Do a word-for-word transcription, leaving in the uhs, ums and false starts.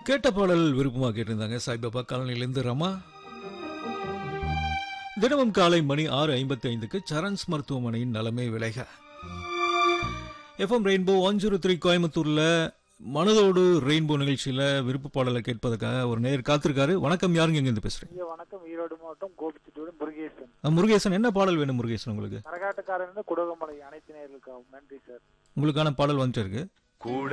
கேட்ட பாடல் விருப்பமாக கேட்டிருந்தாங்க சாய்பாபா காலனியிலிருந்து ரமா. தினமும் காலை மணி ஆறு ஐம்பத்தி ஐந்துக்கு சரண்ஸ் மருத்துவமனையின் நலமே விளைக. FM rainbow one zero three கோயம்புத்தூர்ல மனதோடு ரெயின்போ நிகழ்ச்சியில விருப்ப பாடலை கேட்பதற்காக ஒரு நேர் காத்திருக்காரு. வணக்கம், யாருங்க எங்க இருந்து பேசுறீங்க? வணக்கம், ஈரோடு மாவட்டம் கோபிச்செட்டியோடு முருகேசன். முருகேசன், என்ன பாடல் வேணும் முருகேசன் உங்களுக்கு? கரகாட்டக்காரன் குடகமலை அனைத்து நேர்களுக்காகவும் நன்றி சார். உங்களுக்கான பாடல் வந்துட்டு இருக்கு. கூட